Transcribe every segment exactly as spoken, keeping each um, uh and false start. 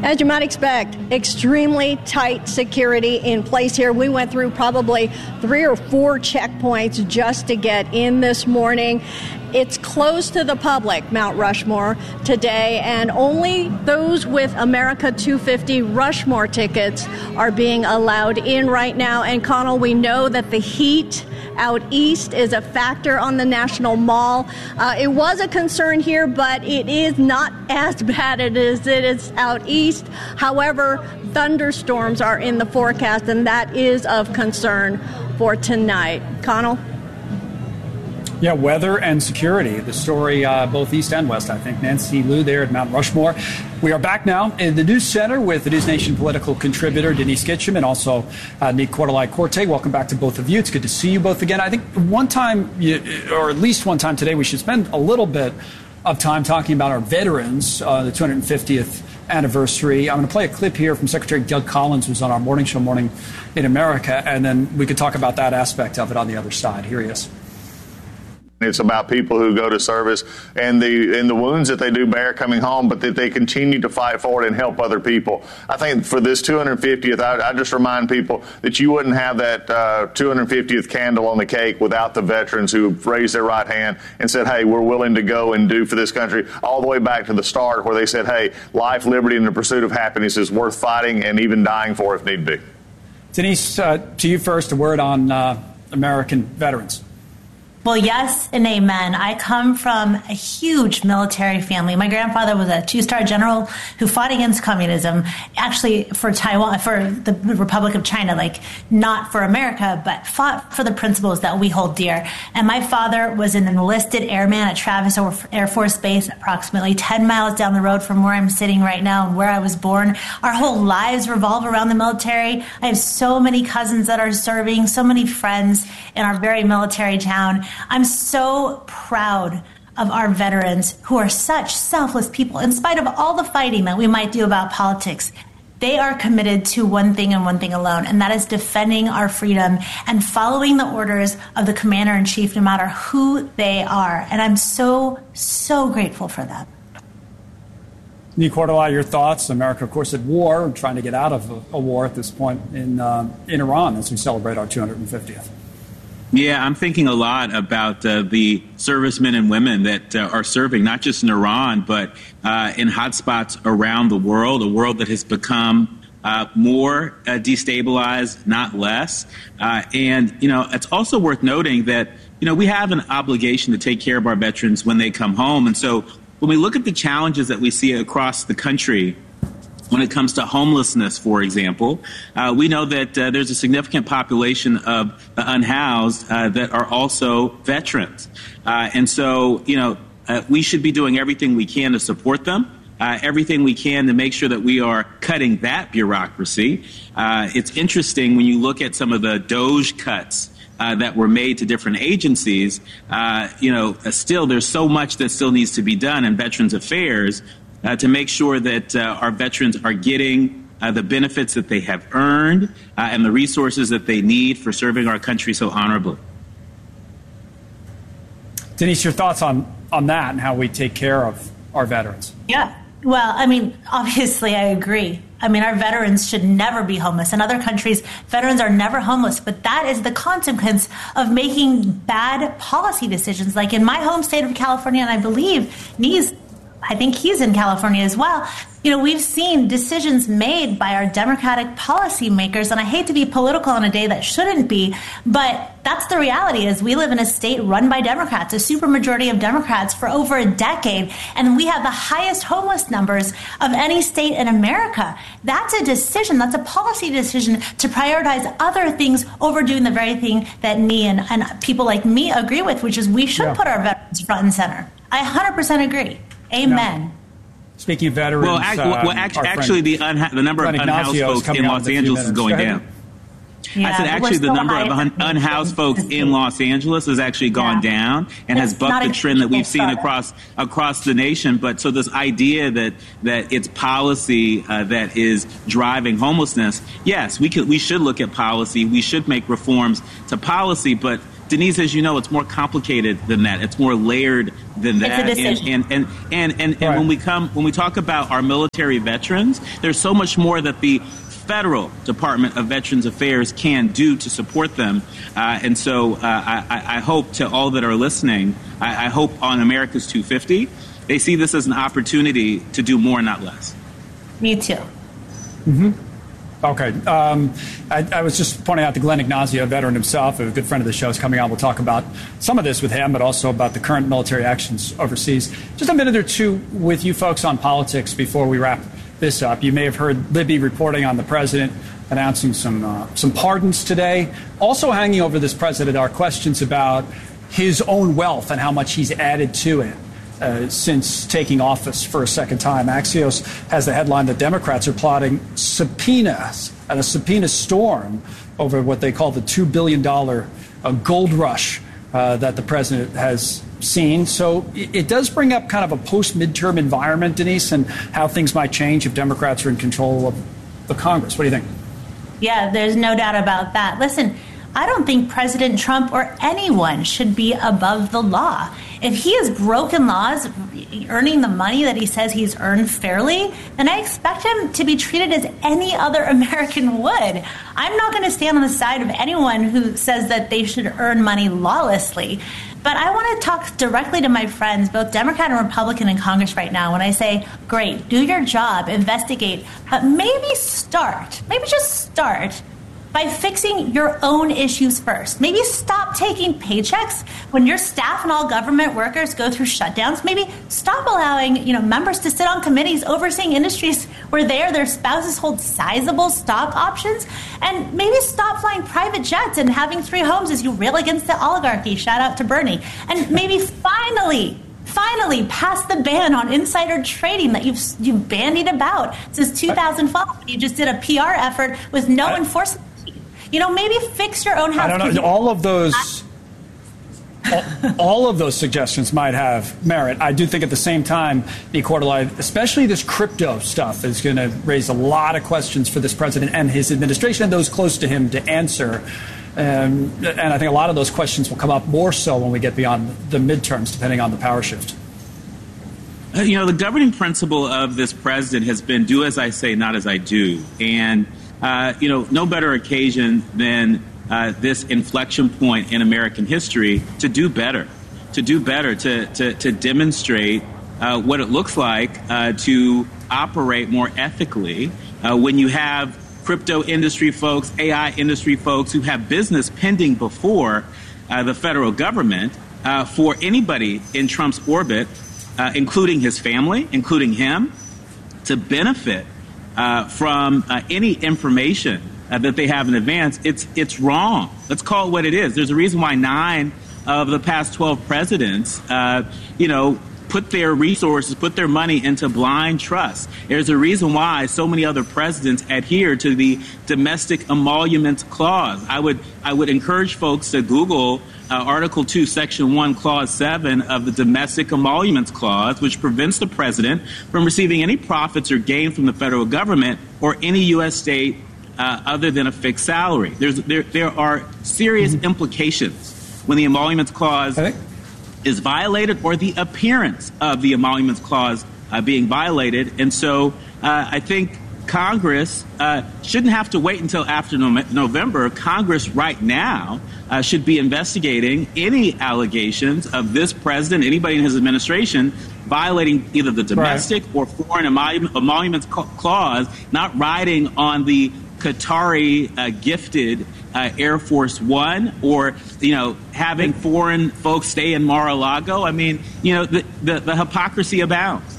As you might expect, extremely tight security in place here. We went through probably three or four checkpoints just to get in this morning. It's closed to the public, Mount Rushmore, today, and only those with America two fifty Rushmore tickets are being allowed in right now. And Connell, we know that the heat out east is a factor on the National Mall. Uh, it was a concern here, but it is not as bad as it is out east. However, thunderstorms are in the forecast, and that is of concern for tonight. Connell? Yeah, weather and security, the story uh, both east and west, I think. Nancy Liu there at Mount Rushmore. We are back now in the News Center with the News Nation political contributor Denise Gitchum and also uh, Nick Quartelai-Corte. Welcome back to both of you. It's good to see you both again. I think one time, you, or at least one time today, we should spend a little bit of time talking about our veterans, uh, the two hundred fiftieth anniversary. I'm going to play a clip here from Secretary Doug Collins, who's on our morning show, Morning in America, and then we could talk about that aspect of it on the other side. Here he is. It's about people who go to service and the and the wounds that they do bear coming home, but that they continue to fight for it and help other people. I think for this two hundred fiftieth, I, I just remind people that you wouldn't have that uh, two hundred fiftieth candle on the cake without the veterans who raised their right hand and said, hey, we're willing to go and do for this country, all the way back to the start where they said, hey, life, liberty, and the pursuit of happiness is worth fighting and even dying for if need be. Denise, uh, to you first, a word on uh, American veterans. Well, yes and amen. I come from a huge military family. My grandfather was a two-star general who fought against communism, actually for Taiwan, for the Republic of China, like not for America, but fought for the principles that we hold dear. And my father was an enlisted airman at Travis Air Force Base, approximately ten miles down the road from where I'm sitting right now and where I was born. Our whole lives revolve around the military. I have so many cousins that are serving, so many friends in our very military town. I'm so proud of our veterans who are such selfless people. In spite of all the fighting that we might do about politics, they are committed to one thing and one thing alone, and that is defending our freedom and following the orders of the commander-in-chief, no matter who they are. And I'm so, so grateful for that. Nick Quartelai, your thoughts? America, of course, at war, trying to get out of a, a war at this point in, uh, in Iran as we celebrate our two hundred fiftieth. Yeah, I'm thinking a lot about uh, the servicemen and women that uh, are serving, not just in Iran, but uh, in hotspots around the world, a world that has become uh, more uh, destabilized, not less. Uh, and, you know, it's also worth noting that, you know, we have an obligation to take care of our veterans when they come home. And so when we look at the challenges that we see across the country, when it comes to homelessness, for example, uh, we know that uh, there's a significant population of the unhoused uh, that are also veterans. Uh, and so, you know, uh, we should be doing everything we can to support them, uh, everything we can to make sure that we are cutting that bureaucracy. Uh, it's interesting when you look at some of the DOGE cuts Uh, that were made to different agencies, uh, you know, uh, still there's so much that still needs to be done in Veterans Affairs uh, to make sure that uh, our veterans are getting uh, the benefits that they have earned uh, and the resources that they need for serving our country so honorably. Denise, your thoughts on, on that and how we take care of our veterans? Yeah. Well, I mean, obviously, I agree. I mean, our veterans should never be homeless. In other countries, veterans are never homeless. But that is the consequence of making bad policy decisions. Like in my home state of California, and I believe Nee's, I think he's in California as well. You know, we've seen decisions made by our Democratic policymakers, and I hate to be political on a day that shouldn't be, but that's the reality is we live in a state run by Democrats, a supermajority of Democrats for over a decade, and we have the highest homeless numbers of any state in America. That's a decision, that's a policy decision to prioritize other things over doing the very thing that me and, and people like me agree with, which is we should yeah. put our veterans front and center. I one hundred percent agree. Amen. No. Speaking of veterans, well, act, well, um, actually, actually the, unha- the number of unhoused folks in Los Angeles is going down. Yeah, I said actually the number of un- unhoused folks in Los Angeles has actually gone yeah. down and it's has bucked the trend that we've seen across across the nation. But so this idea that that it's policy uh, that is driving homelessness, yes, we could we should look at policy. We should make reforms to policy, but Denise, as you know, it's more complicated than that. It's more layered than that. It's a decision. And and and and, and, and right. when we come when we talk about our military veterans, there's so much more that the federal Department of Veterans Affairs can do to support them. Uh, and so uh, I, I hope to all that are listening, I, I hope on America's two fifty, they see this as an opportunity to do more, not less. Me too. Mm-hmm. Okay. Um, I, I was just pointing out to Glenn Ignazio, a veteran himself, a good friend of the show, is coming on. We'll talk about some of this with him, but also about the current military actions overseas. Just a minute or two with you folks on politics before we wrap this up. You may have heard Libby reporting on the president announcing some uh, some pardons today. Also hanging over this president are questions about his own wealth and how much he's added to it uh, since taking office for a second time. Axios has the headline that Democrats are plotting subpoenas and a subpoena storm over what they call the two billion dollars uh, gold rush uh, that the president has seen. So it does bring up kind of a post-midterm environment, Denise, and how things might change if Democrats are in control of the Congress. What do you think? Yeah, there's no doubt about that. Listen, I don't think President Trump or anyone should be above the law. If he has broken laws, earning the money that he says he's earned fairly, then I expect him to be treated as any other American would. I'm not going to stand on the side of anyone who says that they should earn money lawlessly. But I want to talk directly to my friends, both Democrat and Republican in Congress right now, when I say, great, do your job, investigate, but maybe start, maybe just start by fixing your own issues first. Maybe stop taking paychecks when your staff and all government workers go through shutdowns. Maybe stop allowing, you know, members to sit on committees overseeing industries where they or their spouses hold sizable stock options. And maybe stop flying private jets and having three homes as you rail against the oligarchy. Shout out to Bernie. And maybe finally, Finally, pass the ban on insider trading that you've you've bandied about since two thousand five. You just did a P R effort with no I, enforcement. You know, maybe fix your own house. I don't know. All of those, all, all of those suggestions might have merit. I do think at the same time, Nicordelli, especially this crypto stuff, is going to raise a lot of questions for this president and his administration and those close to him to answer. Um, and I think a lot of those questions will come up more so when we get beyond the midterms, depending on the power shift. You know, the governing principle of this president has been do as I say, not as I do. And, uh, you know, no better occasion than uh, this inflection point in American history to do better, to do better, to, to, to demonstrate uh, what it looks like uh, to operate more ethically uh, when you have crypto industry folks, A I industry folks who have business pending before uh, the federal government uh, for anybody in Trump's orbit, uh, including his family, including him, to benefit uh, from uh, any information uh, that they have in advance. It's it's wrong. Let's call it what it is. There's a reason why nine of the past twelve presidents, uh, you know, put their resources, put their money into blind trust. There's a reason why so many other presidents adhere to the domestic emoluments clause. I would I would encourage folks to Google uh, Article two, Section one, Clause seven of the domestic emoluments clause, which prevents the president from receiving any profits or gain from the federal government or any U S state uh, other than a fixed salary. There's there there are serious mm-hmm. implications when the emoluments clause okay. is violated or the appearance of the emoluments clause uh, being violated. And so uh, I think Congress uh, shouldn't have to wait until after no- November. Congress right now uh, should be investigating any allegations of this president, anybody in his administration, violating either the domestic right. or foreign emolum- emoluments ca- clause, not riding on the Qatari uh, gifted Uh, Air Force One, or, you know, having foreign folks stay in Mar-a-Lago. I mean, you know, the, the, the hypocrisy abounds.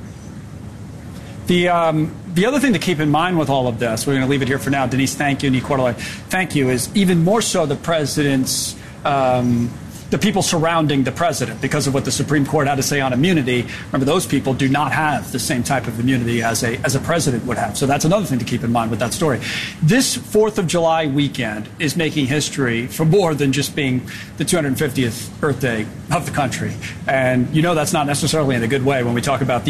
The um, the other thing to keep in mind with all of this, we're going to leave it here for now. Denise, thank you. Nicordelli, thank you, is even more so the president's, um, the people surrounding the president, because of what the Supreme Court had to say on immunity. Remember, those people do not have the same type of immunity as a as a president would have. So that's another thing to keep in mind with that story. This fourth of July weekend is making history for more than just being the two hundred fiftieth birthday of the country. And you know that's not necessarily in a good way when we talk about the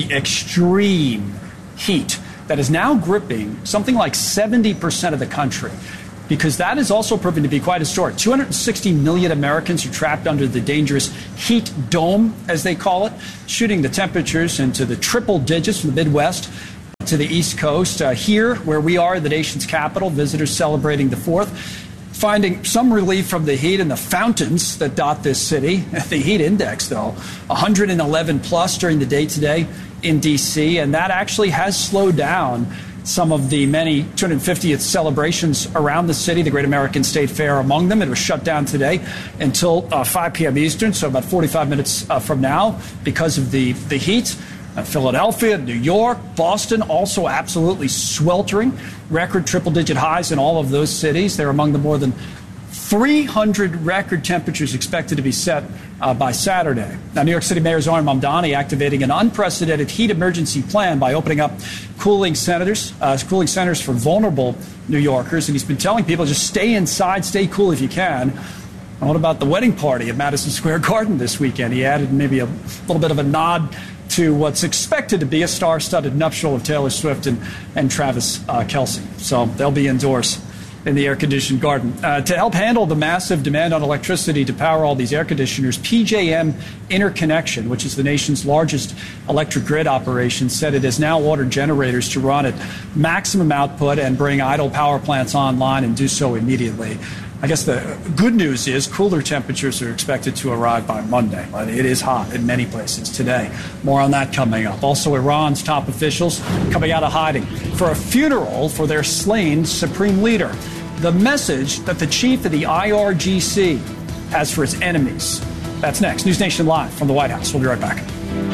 extreme heat that is now gripping something like seventy percent of the country. because that is also proving to be quite historic. two hundred sixty million Americans are trapped under the dangerous heat dome, as they call it, shooting the temperatures into the triple digits from the Midwest to the East Coast. Uh, here, where we are, the nation's capital, visitors celebrating the fourth, finding some relief from the heat and the fountains that dot this city. The heat index, though, one hundred eleven plus during the day today in D C, and that actually has slowed down some of the many two hundred fiftieth celebrations around the city, the Great American State Fair among them. It was shut down today until uh, five p.m. Eastern, so about forty-five minutes uh, from now because of the, the heat. Uh, Philadelphia, New York, Boston, also absolutely sweltering. Record triple-digit highs in all of those cities. They're among the more than three hundred record temperatures expected to be set uh, by Saturday. Now, New York City Mayor Zohran Mamdani activating an unprecedented heat emergency plan by opening up cooling centers, uh, cooling centers for vulnerable New Yorkers. And he's been telling people just stay inside, stay cool if you can. And what about the wedding party at Madison Square Garden this weekend? He added maybe a little bit of a nod to what's expected to be a star-studded nuptial of Taylor Swift and, and Travis uh, Kelce. So they'll be indoors in the air-conditioned garden. Uh, to help handle the massive demand on electricity to power all these air conditioners, P J M Interconnection, which is the nation's largest electric grid operation, said it has now ordered generators to run at maximum output and bring idle power plants online and do so immediately. I guess the good news is cooler temperatures are expected to arrive by Monday. But it is hot in many places today. More on that coming up. Also, Iran's top officials coming out of hiding for a funeral for their slain supreme leader. The message that the chief of the I R G C has for its enemies. That's next. News Nation Live from the White House. We'll be right back.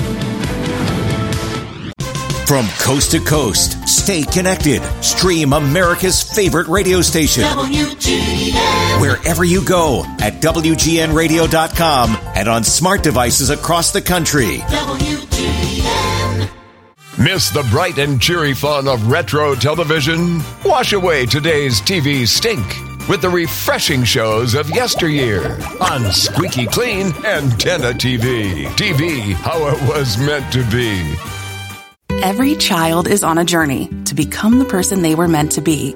From coast to coast, stay connected. Stream America's favorite radio station. W G N. Wherever you go at W G N radio dot com and on smart devices across the country. W G N. Miss the bright and cheery fun of retro television? Wash away today's T V stink with the refreshing shows of yesteryear on Squeaky Clean Antenna T V. T V, how it was meant to be. Every child is on a journey to become the person they were meant to be.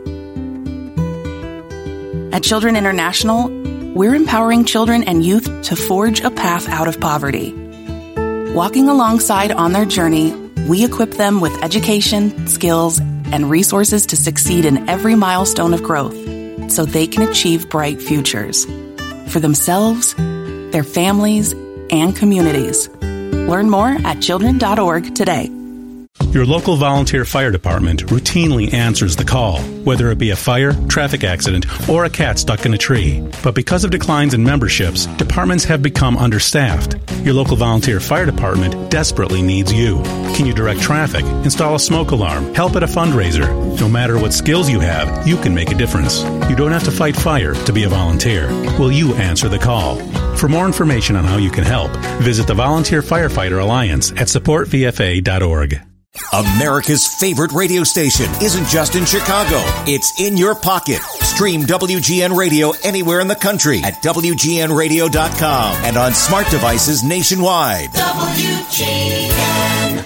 At Children International, we're empowering children and youth to forge a path out of poverty. Walking alongside on their journey, we equip them with education, skills, and resources to succeed in every milestone of growth so they can achieve bright futures for themselves, their families, and communities. Learn more at children dot org today. Your local volunteer fire department routinely answers the call, whether it be a fire, traffic accident, or a cat stuck in a tree. But because of declines in memberships, departments have become understaffed. Your local volunteer fire department desperately needs you. Can you direct traffic, install a smoke alarm, help at a fundraiser? No matter what skills you have, you can make a difference. You don't have to fight fire to be a volunteer. Will you answer the call? For more information on how you can help, visit the Volunteer Firefighter Alliance at support v f a dot org. America's favorite radio station isn't just in Chicago. It's in your pocket. Stream W G N Radio anywhere in the country at W G N radio dot com and on smart devices nationwide. W G N.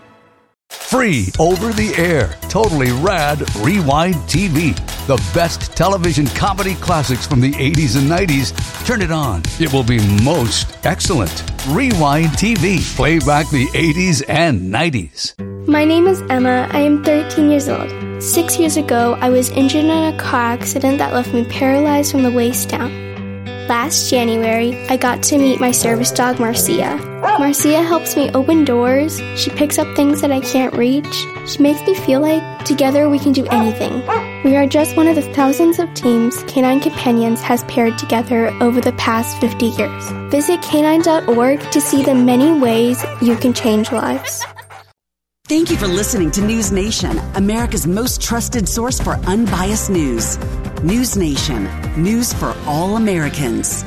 Free over the air, totally rad Rewind T V. The best television comedy classics from the eighties and nineties. Turn it on. It will be most excellent. Rewind T V. Play back the eighties and nineties. My name is Emma. I am thirteen years old. Six years ago, I was injured in a car accident that left me paralyzed from the waist down. Last January, I got to meet my service dog, Marcia. Marcia helps me open doors. She picks up things that I can't reach. She makes me feel like together we can do anything. We are just one of the thousands of teams Canine Companions has paired together over the past fifty years. Visit canine dot org to see the many ways you can change lives. Thank you for listening to News Nation, America's most trusted source for unbiased news. News Nation, news for all Americans.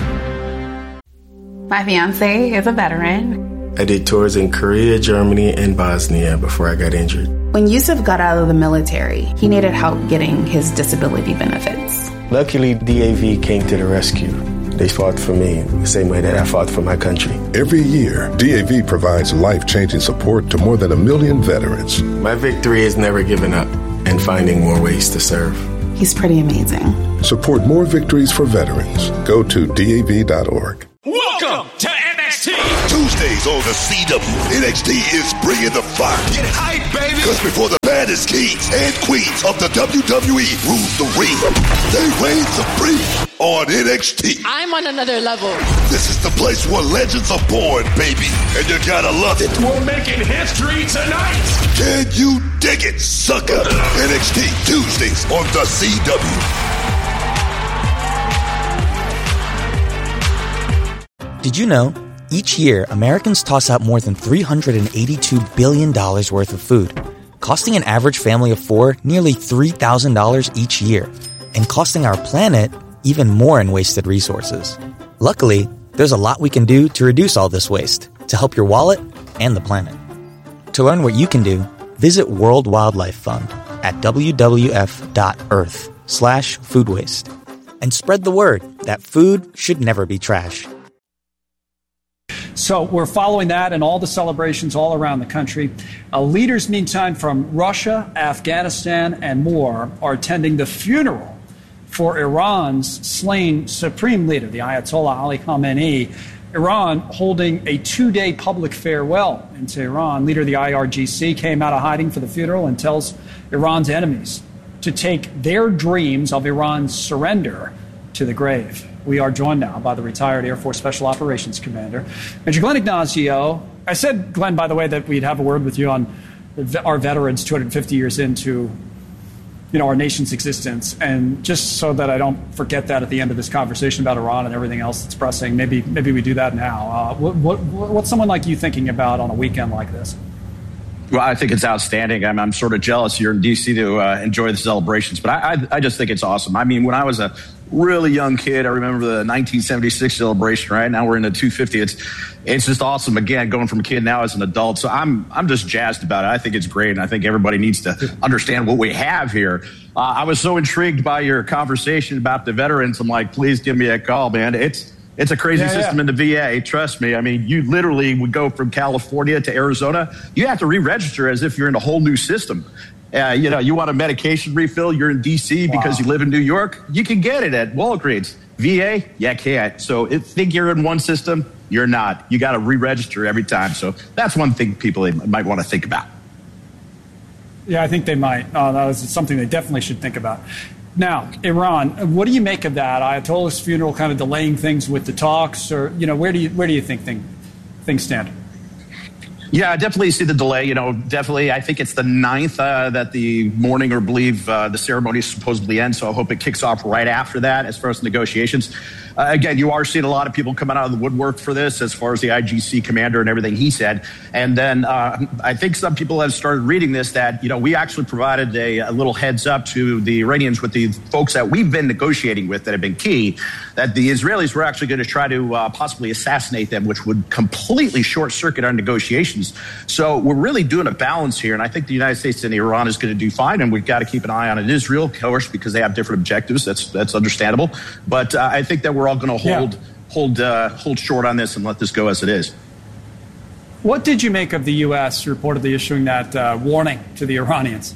My fiance is a veteran. I did tours in Korea, Germany, and Bosnia before I got injured. When Yusuf got out of the military, he needed help getting his disability benefits. Luckily, D A V came to the rescue. They fought for me the same way that I fought for my country. Every year, D A V provides life-changing support to more than a million veterans. My victory is never giving up and finding more ways to serve. He's pretty amazing. Support more victories for veterans. Go to D A V dot org. Welcome to N X T. Tuesdays on the C W. N X T is bringing the fire. Get hype, baby. Because before the baddest kings and queens of the W W E rule the ring, they reign supreme on N X T. I'm on another level. This is the place where legends are born, baby. And you gotta love it. We're making history tonight. Can you dig it, sucker? N X T Tuesdays on the C W. Did you know, each year, Americans toss out more than three hundred eighty-two billion dollars worth of food, costing an average family of four nearly three thousand dollars each year, and costing our planet even more in wasted resources. Luckily, there's a lot we can do to reduce all this waste, to help your wallet and the planet. To learn what you can do, visit World Wildlife Fund at w w f dot earth slash food waste. And spread the word that food should never be trash. So we're following that and all the celebrations all around the country. Uh, leaders, meantime, from Russia, Afghanistan, and more are attending the funeral for Iran's slain supreme leader, the Ayatollah Ali Khamenei. Iran holding a two-day public farewell in Tehran. Leader of the I R G C came out of hiding for the funeral and tells Iran's enemies to take their dreams of Iran's surrender to the grave. We are joined now by the retired Air Force Special Operations Commander, Major Glenn Ignazio. I said, Glenn, by the way, that we'd have a word with you on our veterans two hundred fifty years into, you know, our nation's existence. And just so that I don't forget that at the end of this conversation about Iran and everything else that's pressing, maybe maybe we do that now. Uh, what, what, what's someone like you thinking about on a weekend like this? Well, I think it's outstanding. I'm, I'm sort of jealous you're in D C to uh, enjoy the celebrations, but I, I, I just think it's awesome. I mean, when I was a really young kid, I remember the nineteen seventy-six celebration, right? Now we're in the two fifty. It's it's just awesome, again, going from a kid now as an adult. So I'm I'm just jazzed about it. I think it's great, and I think everybody needs to understand what we have here. Uh, I was so intrigued by your conversation about the veterans. I'm like, please give me a call, man. It's It's a crazy yeah, system yeah. in the V A. Trust me. I mean, you literally would go from California to Arizona. You have to re-register as if you're in a whole new system. Uh, you know, you want a medication refill, you're in D C wow. because you live in New York, you can get it at Walgreens. V A, you can't. So if think you're in one system, you're not. You got to re-register every time. So that's one thing people might want to think about. Yeah, I think they might. Uh, that was something they definitely should think about. Now, Iran, what do you make of that? Ayatollah's funeral kind of delaying things with the talks, or, you know, where do you where do you think thing, things stand? Yeah, I definitely see the delay. You know, definitely, I think it's the ninth uh, that the morning or believe uh, the ceremony supposedly ends. So I hope it kicks off right after that as far as negotiations. Uh, again, you are seeing a lot of people coming out of the woodwork for this as far as the I G C commander and everything he said. And then uh, I think some people have started reading this that, you know, we actually provided a, a little heads up to the Iranians with the folks that we've been negotiating with that have been key, that the Israelis were actually going to try to uh, possibly assassinate them, which would completely short circuit our negotiations. So we're really doing a balance here. And I think the United States and Iran is going to do fine. And we've got to keep an eye on it. Israel, of course, because they have different objectives. That's that's understandable. But uh, I think that we're all going to hold yeah. hold uh, hold short on this and let this go as it is. What did you make of the U S reportedly issuing that uh, warning to the Iranians?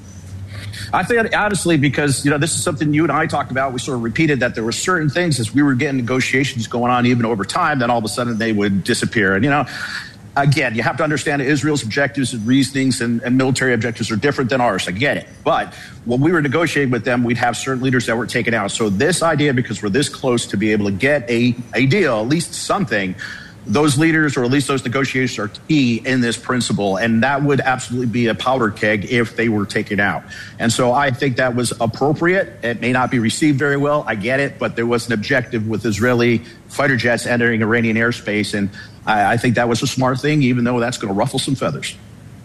I think, honestly, because, you know, this is something you and I talked about. We sort of repeated that there were certain things as we were getting negotiations going on even over time, then all of a sudden they would disappear. And, you know, again, you have to understand that Israel's objectives and reasonings and, and military objectives are different than ours. I get it. But when we were negotiating with them, we'd have certain leaders that were taken out. So this idea, because we're this close to be able to get a, a deal, at least something, those leaders, or at least those negotiations, are key in this principle. And that would absolutely be a powder keg if they were taken out. And so I think that was appropriate. It may not be received very well. I get it. But there was an objective with Israeli fighter jets entering Iranian airspace. And I, I think that was a smart thing, even though that's going to ruffle some feathers.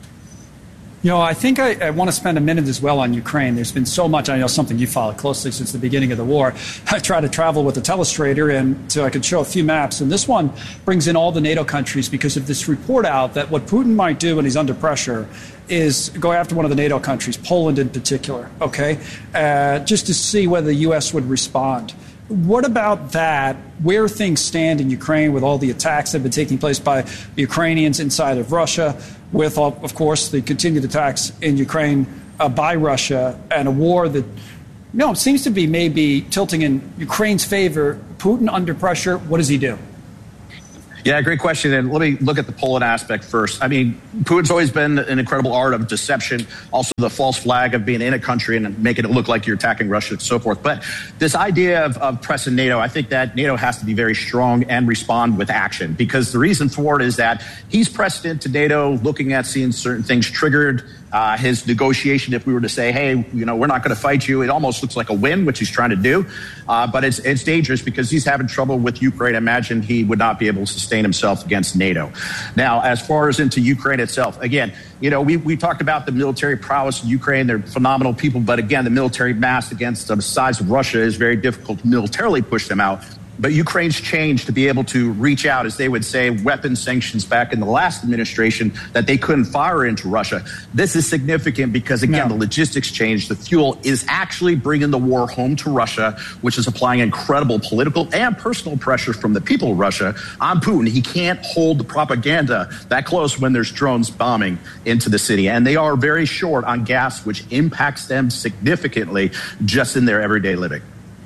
You know, I think I, I want to spend a minute as well on Ukraine. There's been so much. I know something you followed closely since the beginning of the war. I try to travel with a telestrator, and so I could show a few maps. And this one brings in all the NATO countries because of this report out that what Putin might do when he's under pressure is go after one of the NATO countries, Poland in particular, okay, uh, just to see whether the U S would respond. What about that, where things stand in Ukraine with all the attacks that have been taking place by the Ukrainians inside of Russia, with, of course, the continued attacks in Ukraine uh, by Russia, and a war that no, it seems to be maybe tilting in Ukraine's favor. Putin under pressure, what does he do? Yeah, great question. And let me look at the Poland aspect first. I mean, Putin's always been an incredible art of deception, also the false flag of being in a country and making it look like you're attacking Russia and so forth. But this idea of, of pressing NATO, I think that NATO has to be very strong and respond with action, because the reason for it is that he's pressed into NATO looking at seeing certain things triggered. Uh, his negotiation, if we were to say, hey, you know, we're not going to fight you, it almost looks like a win, which he's trying to do. Uh, but it's it's dangerous because he's having trouble with Ukraine. I imagine he would not be able to sustain himself against NATO. Now, as far as into Ukraine itself, again, you know, we, we talked about the military prowess of Ukraine. They're phenomenal people. But again, the military mass against the size of Russia is very difficult to militarily push them out. But Ukraine's changed to be able to reach out, as they would say, weapon sanctions back in the last administration that they couldn't fire into Russia. This is significant because, again, no. the logistics changed. The fuel is actually bringing the war home to Russia, which is applying incredible political and personal pressure from the people of Russia on Putin. He can't hold the propaganda that close when there's drones bombing into the city. And they are very short on gas, which impacts them significantly just in their everyday living.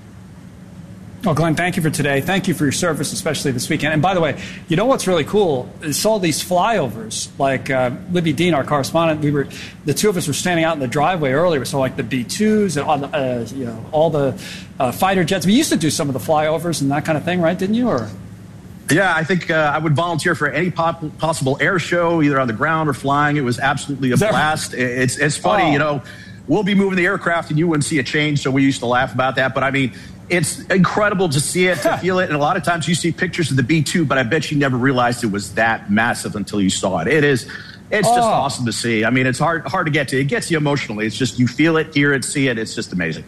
Well, Glenn, thank you for today. Thank you for your service, especially this weekend. And by the way, you know what's really cool is all these flyovers. Like uh, Libby Dean, our correspondent, we were the two of us were standing out in the driveway earlier. We saw like the B twos and all the, uh, you know, all the uh, fighter jets. We used to do some of the flyovers and that kind of thing, right? Didn't you? Or yeah, I think uh, I would volunteer for any pop- possible air show, either on the ground or flying. It was absolutely a blast. It's it's funny, oh. you know. We'll be moving the aircraft and you wouldn't see a change, so we used to laugh about that. But I mean, it's incredible to see it, to feel it. And a lot of times you see pictures of the B two, but I bet you never realized it was that massive until you saw it. It is, it's oh. just awesome to see. I mean, it's hard hard to get to. It gets you emotionally. It's just you feel it, hear it, see it. It's just amazing.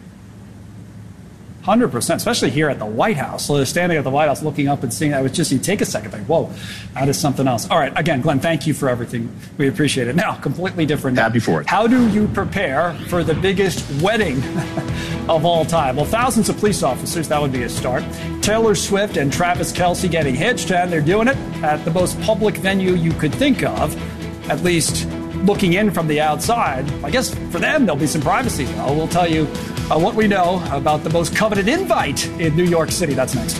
one hundred percent, especially here at the White House. So standing at the White House looking up and seeing that, was just, you take a second, think, whoa, that is something else. All right, again, Glenn, thank you for everything. We appreciate it. Now, completely different. Happy for it. How do you prepare for the biggest wedding of all time? Well, thousands of police officers, that would be a start. Taylor Swift and Travis Kelce getting hitched, and they're doing it at the most public venue you could think of, at least looking in from the outside. I guess for them, there'll be some privacy, though. We'll tell you uh, what we know about the most coveted invite in New York City. That's next.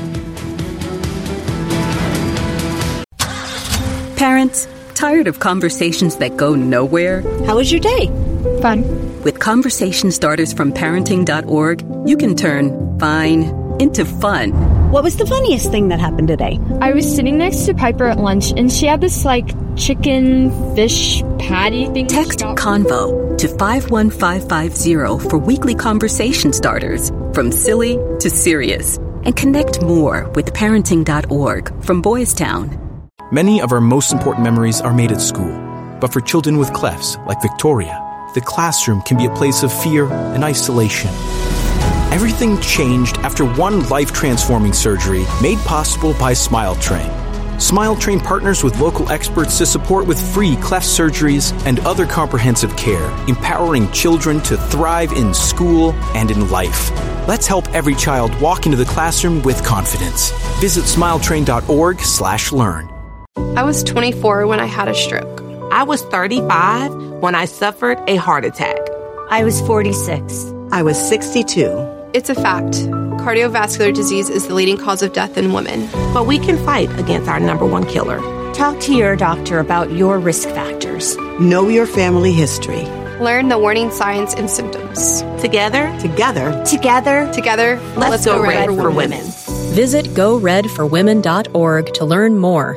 Parents, tired of conversations that go nowhere? How was your day? Fun. With conversation starters from parenting dot org, you can turn fine into fun. What was the funniest thing that happened today? I was sitting next to Piper at lunch, and she had this, like, chicken fish patty thing. Text Convo to five one five five zero for weekly conversation starters, from silly to serious. And connect more with parenting dot org from Boys Town. Many of our most important memories are made at school. But for children with clefts, like Victoria, the classroom can be a place of fear and isolation. Everything changed after one life-transforming surgery made possible by SmileTrain. SmileTrain partners with local experts to support with free cleft surgeries and other comprehensive care, empowering children to thrive in school and in life. Let's help every child walk into the classroom with confidence. Visit smiletrain dot org slash learn. I was twenty-four when I had a stroke. I was thirty-five when I suffered a heart attack. I was forty-six. I was sixty-two. It's a fact. Cardiovascular disease is the leading cause of death in women. But we can fight against our number one killer. Talk to your doctor about your risk factors. Know your family history. Learn the warning signs and symptoms. Together, together, together, together, let's, let's go, go red, red for, for women. women. Visit go red for women dot org to learn more.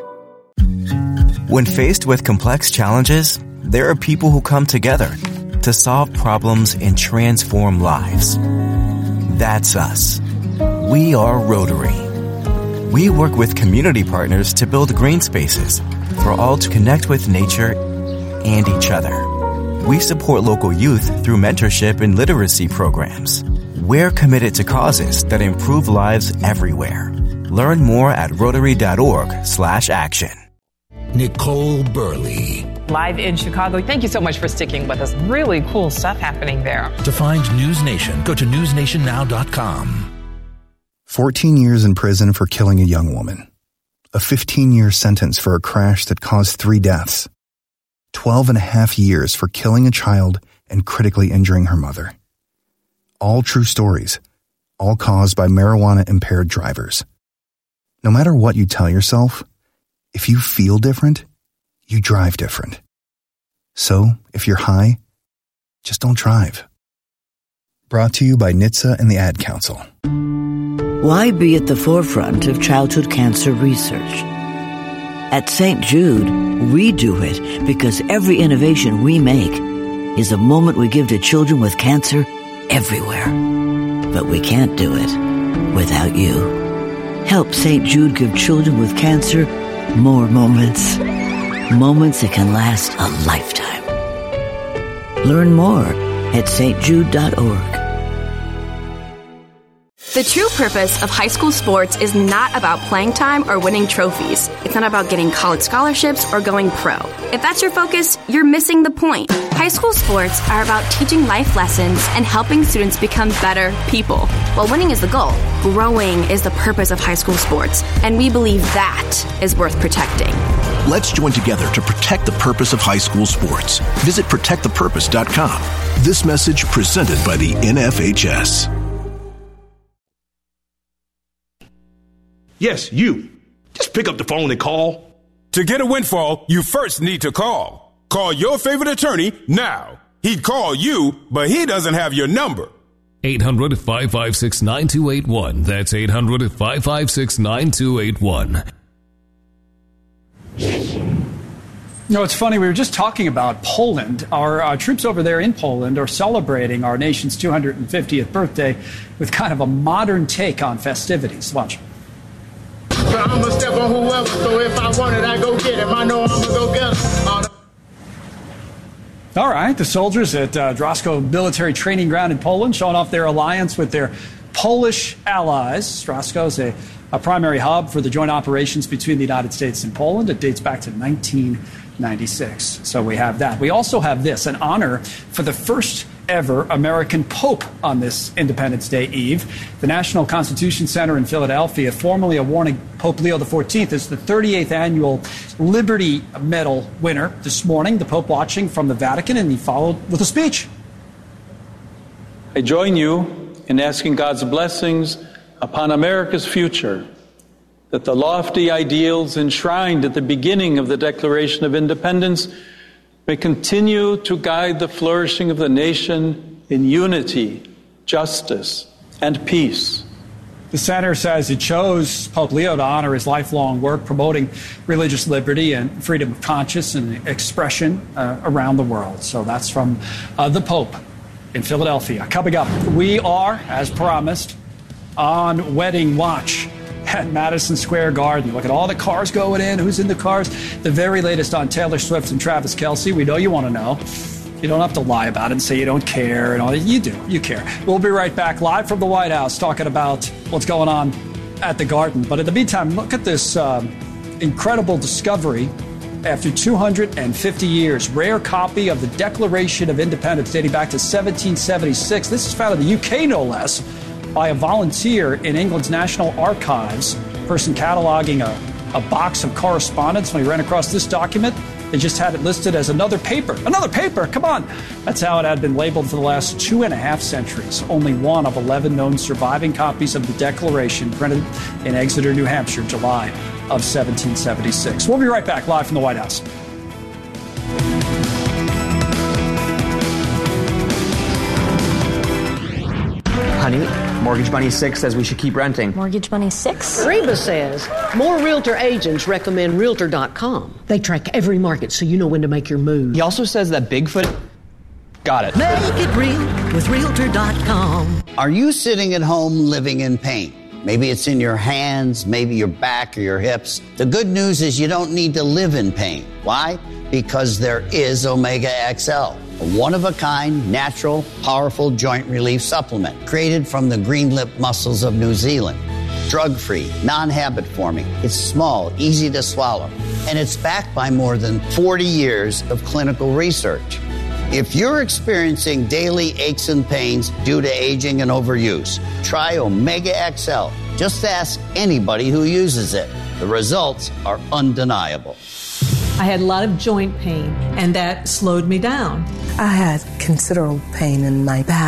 When faced with complex challenges, there are people who come together to solve problems and transform lives. That's us. We are Rotary. We work with community partners to build green spaces for all to connect with nature and each other. We support local youth through mentorship and literacy programs. We're committed to causes that improve lives everywhere. Learn more at rotary dot org slash action. Nicole Burley. Live in Chicago. Thank you so much for sticking with us. Really cool stuff happening there. To find News Nation, go to news nation now dot com. fourteen years in prison for killing a young woman. A fifteen-year sentence for a crash that caused three deaths. Twelve and a half years for killing a child and critically injuring her mother. All true stories, all caused by marijuana-impaired drivers. No matter what you tell yourself, if you feel different, you drive different. So, if you're high, just don't drive. Brought to you by N H T S A and the Ad Council. Why be at the forefront of childhood cancer research? At Saint Jude, we do it because every innovation we make is a moment we give to children with cancer everywhere. But we can't do it without you. Help Saint Jude give children with cancer more moments. Moments that can last a lifetime. Learn more at s t jude dot org. The true purpose of high school sports is not about playing time or winning trophies. It's not about getting college scholarships or going pro. If that's your focus, you're missing the point. High school sports are about teaching life lessons and helping students become better people. While winning is the goal, growing is the purpose of high school sports, and we believe that is worth protecting. Let's join together to protect the purpose of high school sports. Visit protect the purpose dot com. This message presented by the N F H S. Yes, you. Just pick up the phone and call. To get a windfall, you first need to call. Call your favorite attorney now. He'd call you, but he doesn't have your number. eight hundred, five five six, nine two eight one. That's eight hundred, five five six, nine two eight one. You know, it's funny, we were just talking about Poland. Our uh, troops over there in Poland are celebrating our nation's two hundred fiftieth birthday with kind of a modern take on festivities. Watch. But I'm going to step on whoever, so if I want it, I go get him. I know I'm going to go get him. Uh, All right, the soldiers at uh, Drosko Military Training Ground in Poland showing off their alliance with their Polish allies. Drosko is a, a primary hub for the joint operations between the United States and Poland. It dates back to nineteen ninety-six. So we have that. We also have this, an honor for the first ever American Pope on this Independence Day Eve. The National Constitution Center in Philadelphia formally awarding Pope Leo the fourteenth as the thirty-eighth annual Liberty Medal winner this morning. The Pope watching from the Vatican, and he followed with a speech. I join you in asking God's blessings upon America's future, that the lofty ideals enshrined at the beginning of the Declaration of Independence may continue to guide the flourishing of the nation in unity, justice, and peace. The center says it chose Pope Leo to honor his lifelong work promoting religious liberty and freedom of conscience and expression uh, around the world. So that's from uh, the Pope in Philadelphia. Coming up, we are, as promised, on wedding watch at Madison Square Garden. Look at all the cars going in, who's in the cars. The very latest on Taylor Swift and Travis Kelce. We know you want to know. You don't have to lie about it and say you don't care and all that. You do. You care. We'll be right back live from the White House talking about what's going on at the Garden. But in the meantime, look at this um, incredible discovery after two hundred fifty years. Rare copy of the Declaration of Independence dating back to seventeen seventy-six. This is found in the U K, no less, by a volunteer in England's National Archives, person cataloging a, a box of correspondence. When he ran across this document, they just had it listed as another paper. Another paper, come on! That's how it had been labeled for the last two and a half centuries. Only one of eleven known surviving copies of the Declaration printed in Exeter, New Hampshire, July of seventeen seventy-six. We'll be right back, live from the White House. Honey, Mortgage Money six says we should keep renting. Mortgage Money six? Reba says more realtor agents recommend realtor dot com. They track every market so you know when to make your move. He also says that Bigfoot... Got it. Make it real with realtor dot com. Are you sitting at home living in pain? Maybe it's in your hands, maybe your back or your hips. The good news is you don't need to live in pain. Why? Because there is Omega X L, a one-of-a-kind, natural, powerful joint relief supplement created from the green lip mussels of New Zealand. Drug-free, non-habit forming. It's small, easy to swallow, and it's backed by more than forty years of clinical research. If you're experiencing daily aches and pains due to aging and overuse, try Omega X L. Just ask anybody who uses it. The results are undeniable. I had a lot of joint pain, and that slowed me down. I had considerable pain in my back.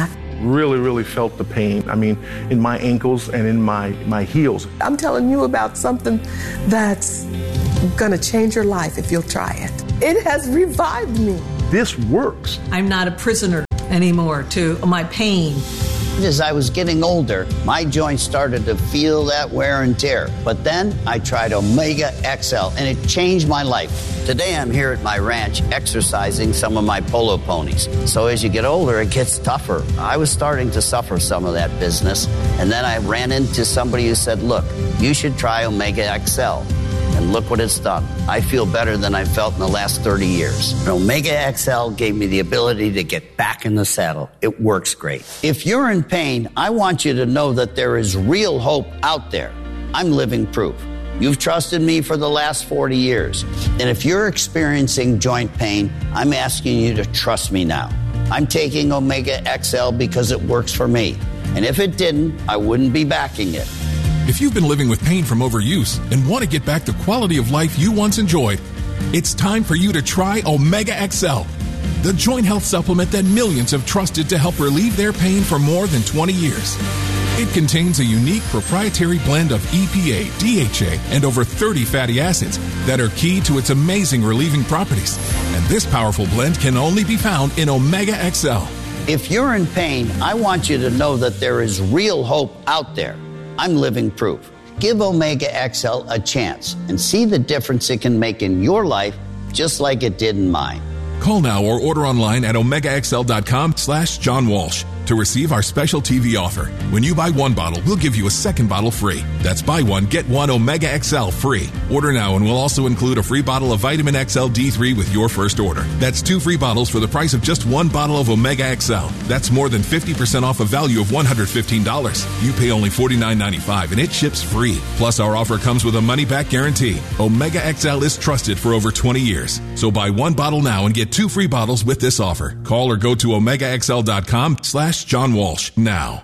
really, really felt the pain. I mean, in my ankles and in my, my heels. I'm telling you about something that's gonna change your life if you'll try it. It has revived me. This works. I'm not a prisoner anymore to my pain. As I was getting older, my joints started to feel that wear and tear. But then I tried Omega X L, and it changed my life. Today I'm here at my ranch exercising some of my polo ponies. So as you get older, it gets tougher. I was starting to suffer some of that business, and then I ran into somebody who said, look, you should try Omega X L. And look what it's done. I feel better than I felt in the last thirty years. And Omega X L gave me the ability to get back in the saddle. It works great. If you're in pain, I want you to know that there is real hope out there. I'm living proof. You've trusted me for the last forty years. And if you're experiencing joint pain, I'm asking you to trust me now. I'm taking Omega X L because it works for me. And if it didn't, I wouldn't be backing it. If you've been living with pain from overuse and want to get back the quality of life you once enjoyed, it's time for you to try Omega X L, the joint health supplement that millions have trusted to help relieve their pain for more than twenty years. It contains a unique proprietary blend of E P A, D H A, and over thirty fatty acids that are key to its amazing relieving properties. And this powerful blend can only be found in Omega X L. If you're in pain, I want you to know that there is real hope out there. I'm living proof. Give Omega X L a chance and see the difference it can make in your life, just like it did in mine. Call now or order online at omegaxl.com slash John Walsh to receive our special T V offer. When you buy one bottle, we'll give you a second bottle free. That's buy one, get one Omega X L free. Order now and we'll also include a free bottle of Vitamin X L D three with your first order. That's two free bottles for the price of just one bottle of Omega X L. That's more than fifty percent off a value of one hundred fifteen dollars. You pay only forty-nine ninety-five and it ships free. Plus our offer comes with a money-back guarantee. Omega X L is trusted for over twenty years. So buy one bottle now and get two free bottles with this offer. Call or go to omegaxl.com slash John Walsh now.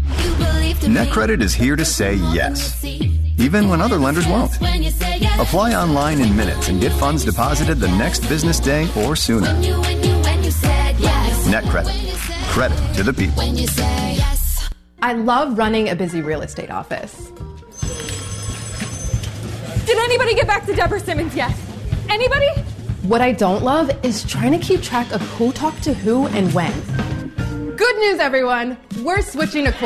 NetCredit is here to say yes, even when other lenders won't. Apply online in minutes and get funds deposited the next business day or sooner. NetCredit. Credit to the people. I love running a busy real estate office. Did anybody get back to Deborah Simmons yet? Anybody? What I don't love is trying to keep track of who talked to who and when. Good news, everyone. We're switching to Quo.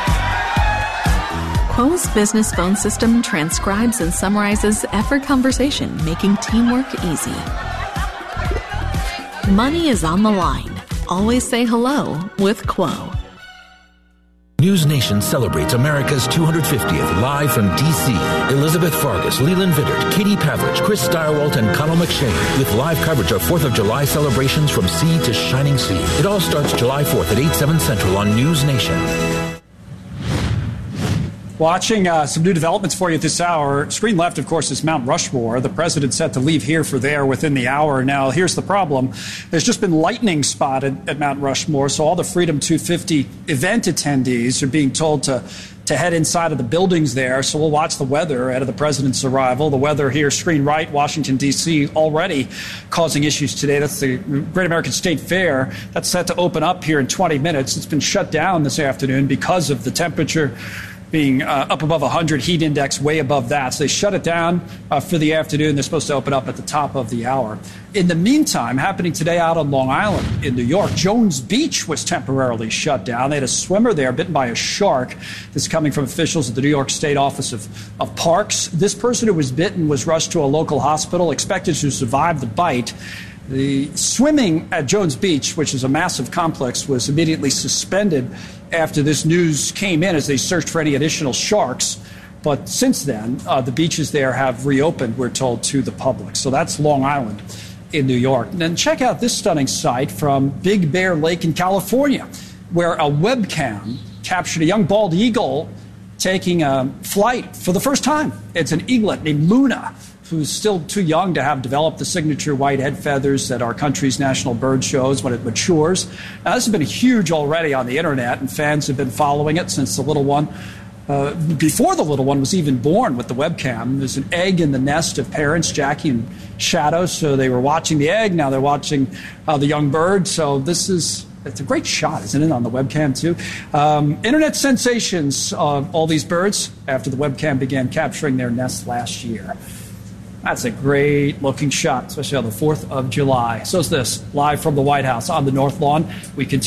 Quo's business phone system transcribes and summarizes every conversation, making teamwork easy. Money is on the line. Always say hello with Quo. News Nation celebrates America's two hundred fiftieth live from D C. Elizabeth Fargus, Leland Vittert, Katie Pavlich, Chris Steyerwalt, and Connell McShane with live coverage of fourth of July celebrations from sea to shining sea. It all starts July fourth at eight, seven Central on News Nation. Watching uh, some new developments for you at this hour. Screen left, of course, is Mount Rushmore. The president set to leave here for there within the hour. Now, here's the problem. There's just been lightning spotted at Mount Rushmore, so all the Freedom two fifty event attendees are being told to, to head inside of the buildings there. So we'll watch the weather ahead of the president's arrival. The weather here, screen right, Washington, D C, already causing issues today. That's the Great American State Fair. That's set to open up here in twenty minutes. It's been shut down this afternoon because of the temperature being uh, up above one hundred, heat index way above that. So they shut it down uh, for the afternoon. They're supposed to open up at the top of the hour. In the meantime, happening today out on Long Island in New York, Jones Beach was temporarily shut down. They had a swimmer there bitten by a shark. This is coming from officials at the New York State Office of, of Parks. This person who was bitten was rushed to a local hospital, expected to survive the bite. The swimming at Jones Beach, which is a massive complex, was immediately suspended after this news came in as they searched for any additional sharks. But since then, uh, the beaches there have reopened, we're told, to the public. So that's Long Island in New York. And then check out this stunning sight from Big Bear Lake in California, where a webcam captured a young bald eagle taking a flight for the first time. It's an eaglet named Luna, who's still too young to have developed the signature white head feathers that our country's national bird shows when it matures. Now, this has been huge already on the internet, and fans have been following it since the little one, uh, before the little one was even born with the webcam. There's an egg in the nest of parents, Jackie and Shadow, so they were watching the egg. Now they're watching uh, the young bird. So this is It's a great shot, isn't it, on the webcam, too? Um, internet sensations of all these birds after the webcam began capturing their nests last year. That's a great-looking shot, especially on the fourth of July. So is this, live from the White House on the North Lawn. We continue.